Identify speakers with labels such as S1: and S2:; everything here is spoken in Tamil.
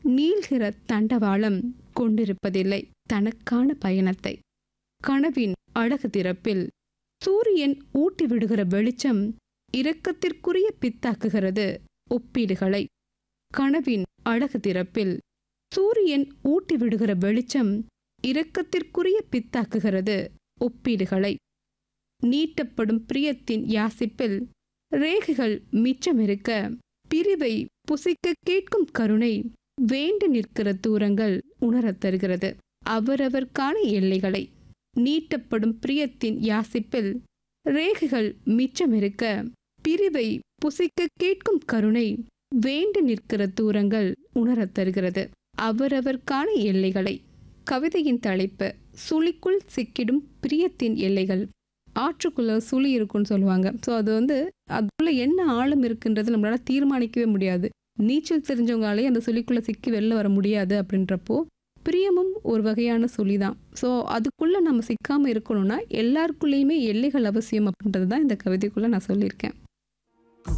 S1: நீள்கிற தண்டவாளம் கொண்டிருப்பதில்லை தனக்கான பயணத்தை. கனவின் அழகு திறப்பில் சூரியன் ஊட்டி விடுகிற வெளிச்சம் இரக்கத்திற்குரிய பித்தாக்குகிறது ஒப்பீடுகளை. கனவின் அழகு திறப்பில் சூரியன் ஊட்டி விடுகிற வெளிச்சம் இரக்கத்திற்குரிய பித்தாக்குகிறது ஒப்பீடுகளை. நீட்டப்படும் பிரியத்தின் யாசிப்பில் ரேகைகள் மிச்சமிருக்க பிரிவை புசிக்க கேட்கும் கருணை வேண்டு நிற்கிற தூரங்கள் உணரத் தருகிறது அவரவர்க்கான எல்லைகளை. நீட்டப்படும் பிரியத்தின் யாசிப்பில் ரேகைகள் மிச்சமிருக்க பிரிவை புசிக்க கேட்கும் கருணை வேண்டு நிற்கிற தூரங்கள் உணரத் தருகிறது அவரவர்க்கான எல்லைகளை. கவிதையின் தலைப்பு சுழிக்குள் சிக்கிடும் பிரியத்தின் எல்லைகள். ஆற்றுக்குள்ள சுழி இருக்குன்னு சொல்லுவாங்க. ஸோ அது அதுக்குள்ள என்ன ஆழம் இருக்குன்றது நம்மளால தீர்மானிக்கவே முடியாது. நீச்சல் தெரிஞ்சவங்களாலே அந்த சுழிக்குள்ள சிக்கி வெளில வர முடியாது. அப்படின்றப்போ பிரியமும் ஒரு வகையான சுழி தான். ஸோ அதுக்குள்ள நம்ம சிக்காம இருக்கணும்னா எல்லாருக்குள்ளேயுமே எல்லைகள் அவசியம் அப்படின்றது தான் இந்த கவிதைக்குள்ள நான் சொல்லியிருக்கேன்.